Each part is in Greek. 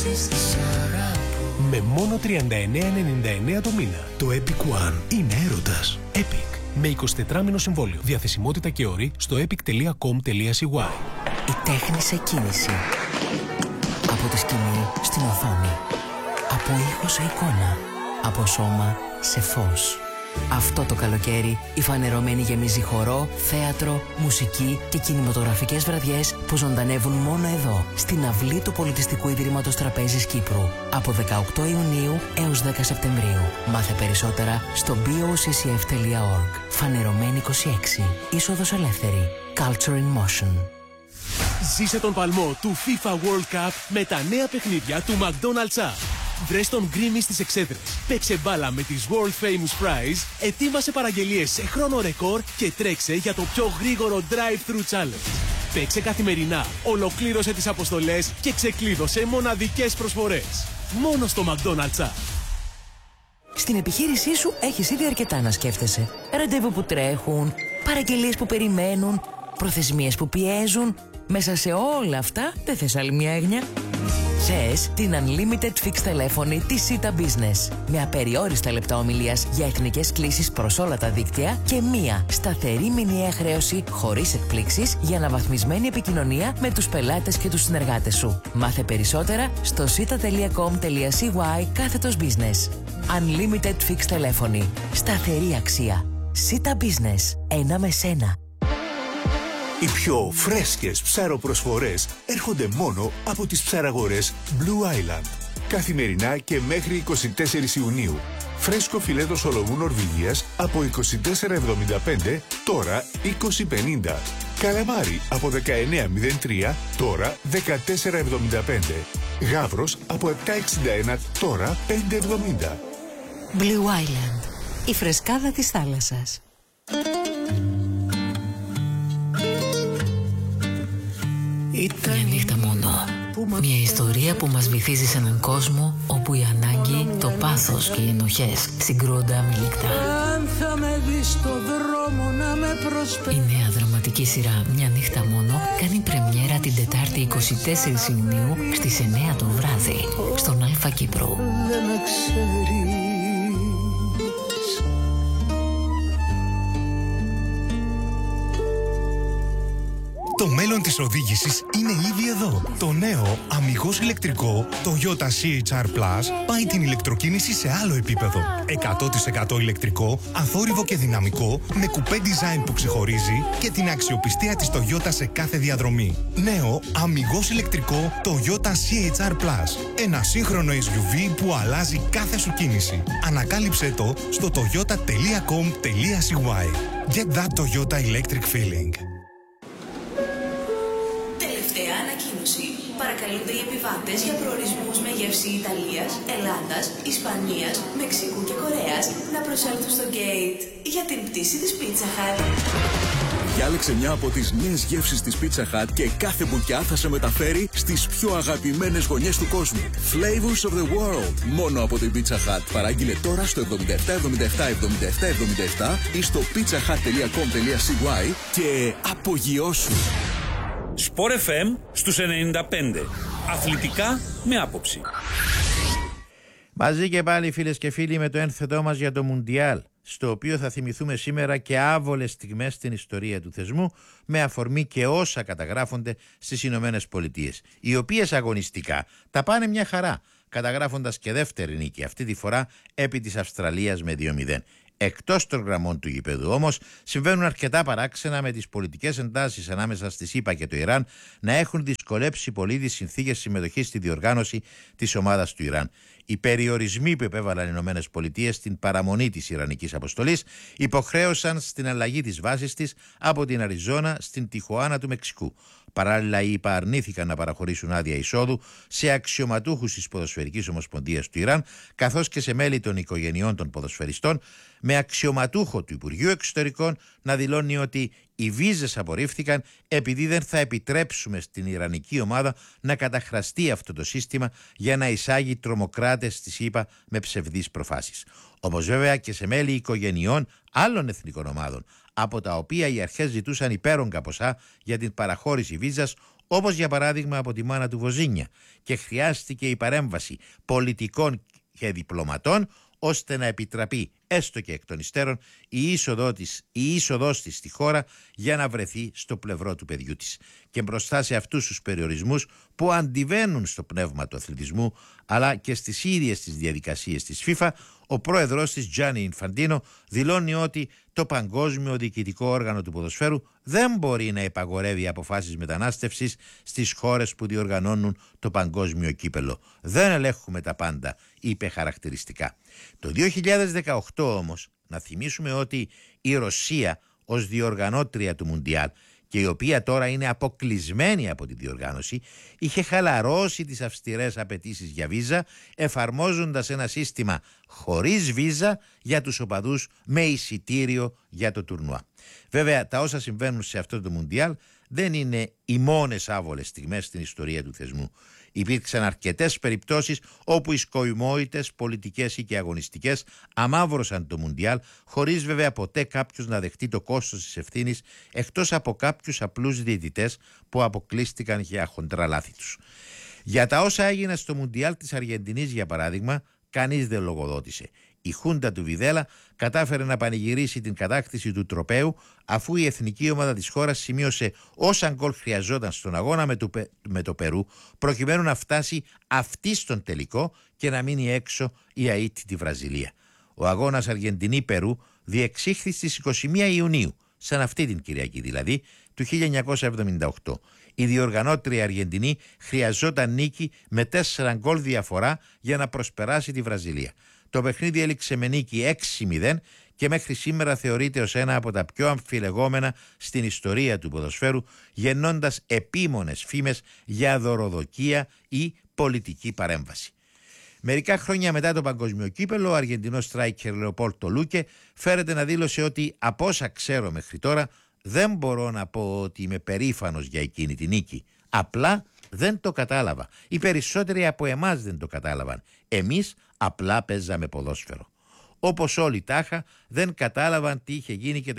Με μόνο 39,99 το μήνα. Το Epic One είναι έρωτας. Epic. Με 24μηνο συμβόλαιο. Διαθεσιμότητα και όροι στο epic.com.cy. Η τέχνη σε κίνηση. Από τη σκηνή στην οθόνη. Από ήχο σε εικόνα. Από σώμα σε φως. Αυτό το καλοκαίρι η Φανερωμένη γεμίζει χορό, θέατρο, μουσική και κινηματογραφικές βραδιές που ζωντανεύουν μόνο εδώ, στην αυλή του Πολιτιστικού Ιδρύματος Τραπέζης Κύπρου. Από 18 Ιουνίου έως 10 Σεπτεμβρίου. Μάθε περισσότερα στο boccf.org. Φανερωμένη 26. Είσοδος ελεύθερη. Culture in Motion. Ζήσε τον παλμό του FIFA World Cup με τα νέα παιχνίδια του McDonald's App. Βρες τον Γκρίμι στις εξέδρες. Παίξε μπάλα με τις World Famous Prize, ετοίμασε παραγγελίες σε χρόνο ρεκόρ και τρέξε για το πιο γρήγορο Drive-Thru Challenge. Παίξε καθημερινά, ολοκλήρωσε τις αποστολές και ξεκλείδωσε μοναδικές προσφορές. Μόνο στο McDonald's App. Στην επιχείρησή σου έχεις ήδη αρκετά να σκέφτεσαι. Ραντεβού που τρέχουν, παραγγελίες που περιμένουν, προθεσμίες που πιέζουν. Μέσα σε όλα αυτά δεν θες άλλη μια έγνοια? Θες την Unlimited Fixed τηλέφωνη της Sita Business. Με απεριόριστα λεπτά ομιλίας για εθνικές κλήσεις προς όλα τα δίκτυα και μία σταθερή μηνιαία χρέωση χωρίς εκπλήξεις για αναβαθμισμένη επικοινωνία με τους πελάτες και τους συνεργάτες σου. Μάθε περισσότερα στο sita.com.cy/business. Unlimited Fixed τηλέφωνη. Σταθερή αξία. Sita Business. Ένα με σένα. Οι πιο φρέσκες ψαροπροσφορές έρχονται μόνο από τις ψαραγορές Blue Island. Καθημερινά και μέχρι 24 Ιουνίου. Φρέσκο φιλέτο σολομού Νορβηγίας από 24,75, τώρα 20,50. Καλαμάρι από 19,03, τώρα 14,75. Γάβρος από 7,61, τώρα 5,70. Blue Island. Η φρεσκάδα της θάλασσας. Μια νύχτα μόνο. Μια ιστορία που μας βυθίζει σε έναν κόσμο όπου η ανάγκη, το πάθος και οι ενοχές συγκρούονται αμιλίκτα. Η νέα δραματική σειρά «Μια νύχτα μόνο» κάνει πρεμιέρα την Τετάρτη 24 Ιουνίου στις 9 το βράδυ στον Αλφα Κύπρου. Το μέλλον της οδήγησης είναι ήδη εδώ. Το νέο αμιγώς ηλεκτρικό Toyota CHR Plus πάει την ηλεκτροκίνηση σε άλλο επίπεδο. 100% ηλεκτρικό, αθόρυβο και δυναμικό, με κουπέ design που ξεχωρίζει και την αξιοπιστία της Toyota σε κάθε διαδρομή. Νέο αμιγώς ηλεκτρικό Toyota CHR Plus. Ένα σύγχρονο SUV που αλλάζει κάθε σου κίνηση. Ανακάλυψέ το στο toyota.com.cy. Get that Toyota electric feeling. Τελευταία ανακοίνωση. Παρακαλούνται οι επιβάτες για προορισμούς με γεύση Ιταλίας, Ελλάδας, Ισπανίας, Μεξικού και Κορέας να προσέλθουν στο gate για την πτήση της Pizza Hut. Διάλεξε μια από τις νέες γεύσεις της Pizza Hut και κάθε μπουκιά θα σε μεταφέρει στις πιο αγαπημένες γωνιές του κόσμου. Flavors of the world. Μόνο από την Pizza Hut. Παράγγειλε τώρα στο 77777777 ή στο pizzahut.com.cy και απογειώσου. Sport FM στους 95. Αθλητικά με άποψη. Μαζί και πάλι φίλες και φίλοι με το ένθετό μας για το Μουντιάλ, στο οποίο θα θυμηθούμε σήμερα και άβολες στιγμές στην ιστορία του θεσμού, με αφορμή και όσα καταγράφονται στις Ηνωμένες Πολιτείες, οι οποίες αγωνιστικά τα πάνε μια χαρά, καταγράφοντας και δεύτερη νίκη, αυτή τη φορά επί της Αυστραλίας με 2-0. Εκτός των γραμμών του γηπέδου όμως συμβαίνουν αρκετά παράξενα, με τις πολιτικές εντάσεις ανάμεσα στη ΣΥΠΑ και το Ιράν να έχουν δυσκολέψει πολύ τις συνθήκες συμμετοχής στη διοργάνωση της ομάδας του Ιράν. Οι περιορισμοί που επέβαλαν οι Ηνωμένες Πολιτείες στην παραμονή της Ιρανικής αποστολής υποχρέωσαν στην αλλαγή της βάσης της από την Αριζόνα στην Τιχουάνα του Μεξικού. Παράλληλα, οι ΗΠΑ αρνήθηκαν να παραχωρήσουν άδεια εισόδου σε αξιωματούχους της Ποδοσφαιρικής Ομοσπονδίας του Ιράν, καθώς και σε μέλη των οικογενειών των ποδοσφαιριστών, με αξιωματούχο του Υπουργείου Εξωτερικών να δηλώνει ότι οι βίζες απορρίφθηκαν επειδή δεν θα επιτρέψουμε στην Ιρανική ομάδα να καταχραστεί αυτό το σύστημα για να εισάγει τρομοκράτες της ΗΠΑ με ψευδείς προφάσεις. Όμως βέβαια και σε μέλη οικογενειών άλλων εθνικών ομάδων, από τα οποία οι αρχές ζητούσαν υπέρογκα ποσά για την παραχώρηση βίζας, όπως για παράδειγμα από τη μάνα του Βοζίνια, και χρειάστηκε η παρέμβαση πολιτικών και διπλωματών ώστε να επιτραπεί έστω και εκ των υστέρων η είσοδός της στη χώρα για να βρεθεί στο πλευρό του παιδιού της. Και μπροστά σε αυτούς τους περιορισμούς που αντιβαίνουν στο πνεύμα του αθλητισμού αλλά και στις ίδιες τις διαδικασίες της FIFA, ο πρόεδρος της Gianni Infantino δηλώνει ότι το παγκόσμιο διοικητικό όργανο του ποδοσφαίρου δεν μπορεί να υπαγορεύει αποφάσεις μετανάστευσης στις χώρες που διοργανώνουν το παγκόσμιο κύπελο. Δεν ελέγχουμε τα πάντα, είπε χαρακτηριστικά. Το 2018 όμως, να θυμίσουμε ότι η Ρωσία ως διοργανώτρια του Μουντιάλ, και η οποία τώρα είναι αποκλεισμένη από τη διοργάνωση, είχε χαλαρώσει τις αυστηρές απαιτήσεις για βίζα, εφαρμόζοντας ένα σύστημα χωρίς βίζα για τους οπαδούς με εισιτήριο για το τουρνουά. Βέβαια, τα όσα συμβαίνουν σε αυτό το Μουντιάλ δεν είναι οι μόνες άβολες στιγμές στην ιστορία του θεσμού. Υπήρξαν αρκετές περιπτώσεις όπου οι σκοημόητες, πολιτικές ή και αγωνιστικές αμαύρωσαν το Μουντιάλ, χωρίς βέβαια ποτέ κάποιος να δεχτεί το κόστος της ευθύνης, εκτός από κάποιους απλούς διαιτητές που αποκλείστηκαν για χοντρά λάθη τους. Για τα όσα έγιναν στο Μουντιάλ της Αργεντινής, για παράδειγμα, κανείς δεν λογοδότησε. Η Χούντα του Βιδέλα κατάφερε να πανηγυρίσει την κατάκτηση του τροπαίου, αφού η εθνική ομάδα της χώρας σημείωσε όσα γκολ χρειαζόταν στον αγώνα με το Περού, προκειμένου να φτάσει αυτή στον τελικό και να μείνει έξω η αίτητη Βραζιλία. Ο αγώνας Αργεντινή-Περού διεξήχθη στις 21 Ιουνίου, σαν αυτή την Κυριακή δηλαδή, του 1978. Η διοργανώτρια Αργεντινή χρειαζόταν νίκη με 4 γκολ διαφορά για να προσπεράσει τη Βραζιλία. Το παιχνίδι έληξε με νίκη 6-0 και μέχρι σήμερα θεωρείται ως ένα από τα πιο αμφιλεγόμενα στην ιστορία του ποδοσφαίρου, γεννώντας επίμονες φήμες για δωροδοκία ή πολιτική παρέμβαση. Μερικά χρόνια μετά το παγκόσμιο κύπελο, ο Αργεντινός στράικερ Λεοπόλτο Λούκε φέρεται να δήλωσε ότι από όσα ξέρω μέχρι τώρα δεν μπορώ να πω ότι είμαι περήφανος για εκείνη τη νίκη. Απλά δεν το κατάλαβα. Οι περισσότεροι από εμάς δεν το κατάλαβαν. Εμείς απλά παίζαμε ποδόσφαιρο. Όπως όλοι τάχα δεν κατάλαβαν τι είχε γίνει και το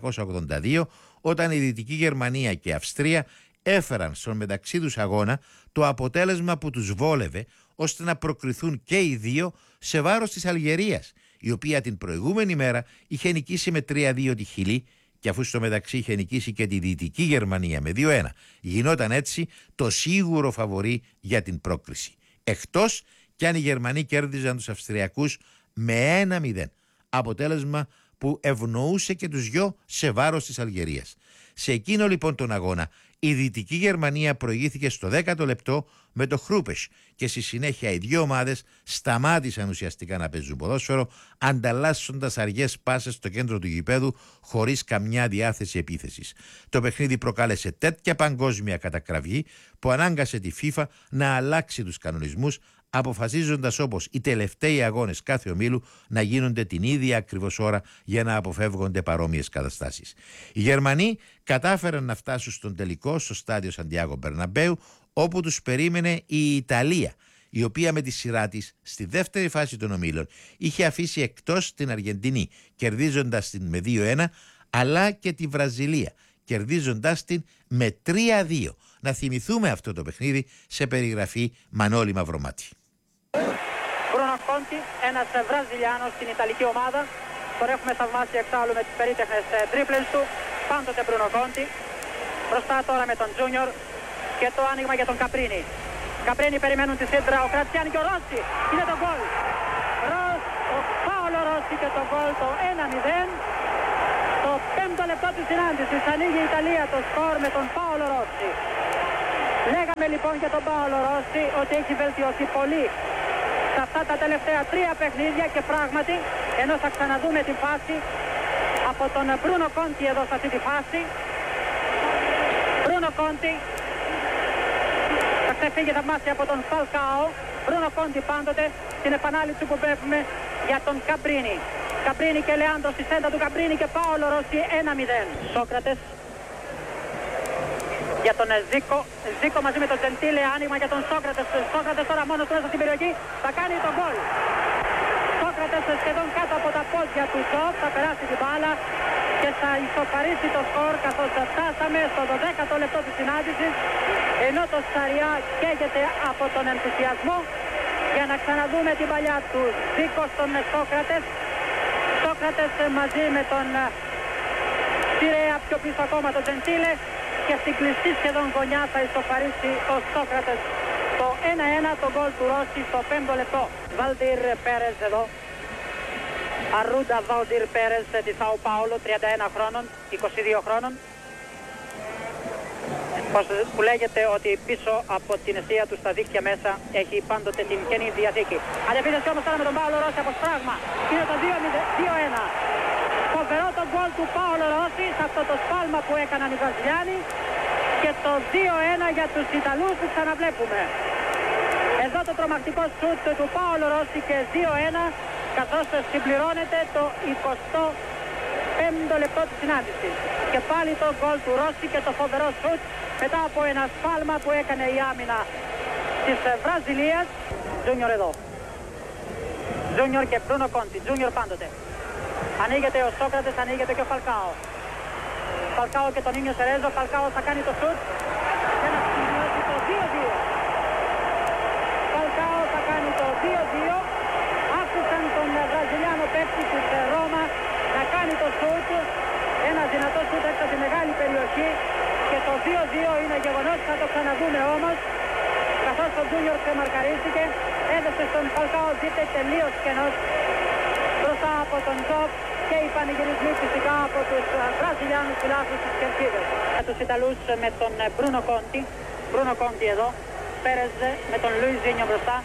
1982, όταν η Δυτική Γερμανία και η Αυστρία έφεραν στον μεταξύ τους αγώνα το αποτέλεσμα που τους βόλευε, ώστε να προκριθούν και οι δύο σε βάρος της Αλγερίας, η οποία την προηγούμενη μέρα είχε νικήσει με 3-2 τη Χιλή, και αφού στο μεταξύ είχε νικήσει και τη Δυτική Γερμανία με 2-1, γινόταν έτσι το σίγουρο φαβορί για την πρόκριση. Εκτός κι αν οι Γερμανοί κέρδιζαν τους Αυστριακούς με 1-0, αποτέλεσμα που ευνοούσε και τους δυο σε βάρος της Αλγερίας. Σε εκείνο λοιπόν τον αγώνα η Δυτική Γερμανία προηγήθηκε στο 10ο λεπτό με το Χρούπες και στη συνέχεια οι δύο ομάδες σταμάτησαν ουσιαστικά να παίζουν ποδόσφαιρο, ανταλλάσσοντας αργές πάσες στο κέντρο του γηπέδου χωρίς καμιά διάθεση επίθεσης. Το παιχνίδι προκάλεσε τέτοια παγκόσμια κατακραυγή που ανάγκασε τη FIFA να αλλάξει τους κανονισμούς, αποφασίζοντας όπως οι τελευταίοι αγώνες κάθε ομίλου να γίνονται την ίδια ακριβώς ώρα για να αποφεύγονται παρόμοιες καταστάσεις. Οι Γερμανοί κατάφεραν να φτάσουν στον τελικό στο στάδιο Σαντιάγο Μπερναμπέου, όπου τους περίμενε η Ιταλία, η οποία με τη σειρά της στη δεύτερη φάση των ομίλων είχε αφήσει εκτός την Αργεντινή, κερδίζοντας την με 2-1, αλλά και τη Βραζιλία, κερδίζοντας την με 3-2. Να θυμηθούμε αυτό το παιχνίδι σε περιγραφή Μανώλη Μαυρομάτη. Μπρούνο Κόντι, ένας Βραζιλιάνος στην Ιταλική ομάδα. Τον έχουμε θαυμάσει εξάλλου με τις περίτεχνες τρίπλες του. Πάντοτε Μπρούνο Κόντι. Μπροστά τώρα με τον Τζούνιορ και το άνοιγμα για τον Καπρίνι. Καπρίνι περιμένουν τη σέντρα, ο Κρατσιάνι και ο Ρώση. Είναι το γκολ. Ο Πάολο Ρώση και το γκολ, το 1-0. Το 5ο λεπτό της συνάντησης ανοίγει η Ιταλία το σκορ με τον Πάολο Ρώση. Λέγαμε λοιπόν για τον Πάολο Ρώση ότι έχει βελτιωθεί πολύ σε αυτά τα τελευταία 3 παιχνίδια και πράγματι, ενώ θα ξαναδούμε την φάση από τον Μπρούνο Κόντι εδώ σε αυτή τη φάση. Μπρούνο Κόντι θα ξεφύγει θαυμάσια από τον Φαλκάο. Μπρούνο Κόντι πάντοτε στην επανάληψη που βλέπουμε για τον Καπρίνι. Καπρίνι και Λεάντρο στη σέντα του Καπρίνι και Πάολο Ρώση 1-0. Σόκρατες για τον Ζίκο. Ζίκο μαζί με τον Τζεντίλε, άνοιγμα για τον Σόκρατες. Σόκρατες τώρα μόνος του μέσα στην περιοχή θα κάνει τον γκολ. Σόκρατες σχεδόν κάτω από τα πόδια του Τζοπ, θα περάσει την μπάλα και θα ισοφαρίσει το σκορ, καθώς φτάσαμε στο 12ο λεπτό της συνάντησης, ενώ το Σαριά καίγεται από τον ενθουσιασμό για να ξαναδούμε την παλιά του. Δίκος των Σόκρατες, Σόκρατες μαζί με τον Σιρέα, πιο πίσω ακόμα τον Τζεντίλε, και στην κλειστή σχεδόν γωνιά θα ισοφαρίσει ο Σόκρατες το 1-1, το γκολ του Ρώση στο 5ο λεπτό. Βαλντίρ Πέρες εδώ. Αρούντα Βαλντίρ Πέρες της Σάο Πάολο, 31 χρόνων, 22 χρόνων. Που λέγεται ότι πίσω από την αιστεία του στα δίχτυα μέσα έχει πάντοτε την καινή διαθήκη. Αντεπίθεση όμως τώρα με τον Πάολο Ρώση από σφράγμα. Είναι το 2-1. Φοβερό το γκολ του Πάολο Ρώση σε αυτό το σφάλμα που έκαναν οι Βραζιλιάνοι, και το 2-1 για τους Ιταλούς που ξαναβλέπουμε. Εδώ το τρομακτικό σουτ του Πάολο Ρώση και 2-1, καθώς συμπληρώνεται το 25ο λεπτό της συνάντησης. Και πάλι το γκολ του Ρώση και το φοβερό σουτ μετά από ένα σφάλμα που έκανε η άμυνα της Βραζιλίας. Τζούνιορ εδώ. Τζούνιορ και Μπρούνο Κόντι. Τζούνιορ πάντοτε. Ανοίγεται ο Σόκρατες, ανοίγεται και ο Φαλκάο. Φαλκάο και τον Ίνιο Σερέζο. Φαλκάο θα κάνει το σουτ και να σημειώσει το 2-2. Φαλκάο θα κάνει το 2-2. Άφησαν τον Βραζιλιάνο παίκτη της Ρώμα να κάνει το σουτ. Ένα δυνατό σουτ έξω τη μεγάλη περιοχή, και το 2-2 είναι γεγονός. Θα το ξαναδούμε όμως, καθώς ο Τζούνιορ ξεμαρκαρίστηκε, έδωσε στον Φαλκάο, δείτε, τελείως κενός μπροστά από τον Τζοπ, και οι πανηγυρισμοί φυσικά από τους Βραζιλιάνους φιλάθλους της κερκίδας. Τους Ιταλούς με τον Μπρούνο Κόντι. Μπρούνο Κόντι εδώ. Πέρες με τον Λουιζίνιο μπροστά.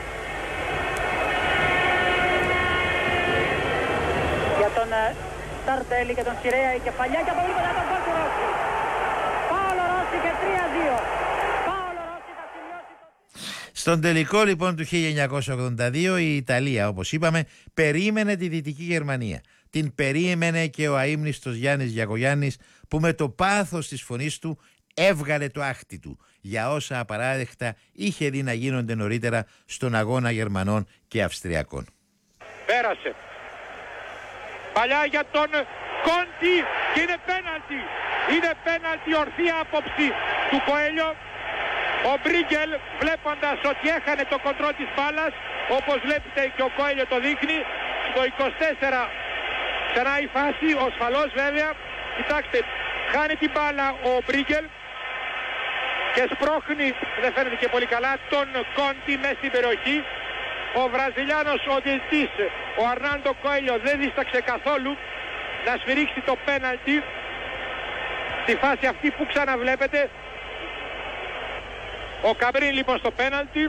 Για τον Ταρτέλη και τον Σιρέα η κεφαλιά, και από λίγο για τον γκολ του Ρώση. Πάολο Ρώση και 3-2. Πάολο Ρώση θα σημειώσει το... Στον τελικό λοιπόν του 1982 η Ιταλία, όπως είπαμε, περίμενε τη Δυτική Γερμανία. Την περίμενε και ο αείμνηστος Γιάννης Γιακογιάννης, που με το πάθος της φωνής του έβγαλε το άχτι του για όσα απαράδεκτα είχε δει να γίνονται νωρίτερα στον αγώνα Γερμανών και Αυστριακών. Πέρασε. Παλιά για τον Κόντι και είναι πέναλτι. Είναι πέναλτι, ορθή άποψη του Κοέλιο. Ο Μπρίγκελ, βλέποντας ότι έχανε το κοντρόλ της μπάλας, όπως βλέπετε και ο Κοέλιο το δείχνει, στο 24 ξανά η φάση, ο Σφαλός βέβαια. Κοιτάξτε, χάνει την μπάλα ο Μπρίγκελ και σπρώχνει, δεν φαίνεται και πολύ καλά, τον Κόντι μέσα στην περιοχή. Ο Βραζιλιάνος, ο διαιτητής, ο Αρνάντο Κοέλιο, δεν δίσταξε καθόλου να σφυρίξει το πέναλτι στη φάση αυτή που ξαναβλέπετε. Ο Καμπρίν λοιπόν στο πέναλτι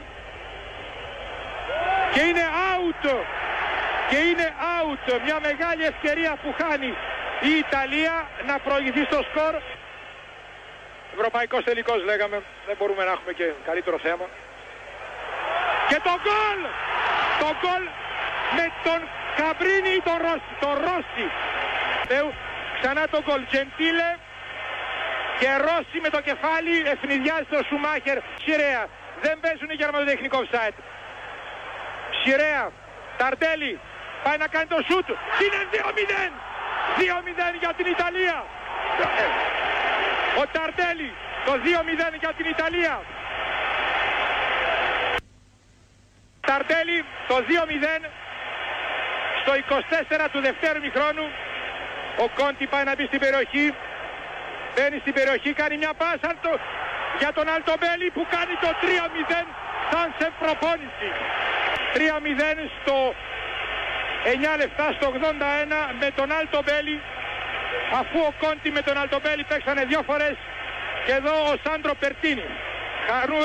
και είναι out. Και είναι out. Μια μεγάλη ευκαιρία που χάνει η Ιταλία να προηγηθεί στο σκορ. Ευρωπαϊκός τελικός λέγαμε, δεν μπορούμε να έχουμε και καλύτερο θέμα. Και το γκολ! Το γκολ με τον Καμπρίνι ή τον Ρώση. Το Ρώση. Ξανά το γκολ. Τζεντίλε και Ρώση με το κεφάλι, ευνηδιάζει τον Σουμάχερ. Σιρέα. Δεν παίζουν οι γερμανοτεχνικό offside. Σιρέα. Ταρτέλη. Πάει να κάνει το σούτ. Είναι 2-0. 2-0 για την Ιταλία. Ο Ταρτέλη. Το 2-0 για την Ιταλία. Ταρτέλη το 2-0 στο 24 του δευτέρου ημιχρόνου. Ο Κόντι πάει να μπει στην περιοχή. Μπαίνει στην περιοχή, κάνει μια πάσα για τον Αλτομπέλη που κάνει το 3-0 σαν σε προπόνηση. 3-0 στο 9 λεπτά στο 81 με τον Αλτομπέλη, αφού ο Κόντι με τον Αλτομπέλη παίξανε δύο φορές, και εδώ ο Σάντρο Περτίνι.